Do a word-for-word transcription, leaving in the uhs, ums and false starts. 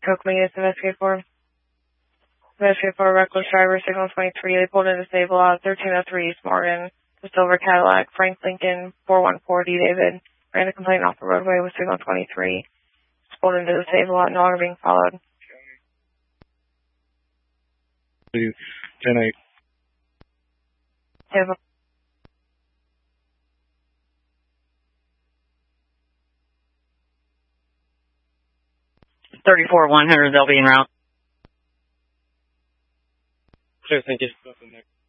Coke Maintenance investigate for. Investigate for reckless driver, signal twenty-three. They pulled into Save Lot, thirteen oh three East Morgan. The silver Cadillac, Frank Lincoln, four one four D David. Ran a complaint off the roadway with signal twenty-three. Pulled into the Save Lot, no longer being followed. ten eight. Tampa. thirty-four one hundred, they'll be en route. Clear, thank you.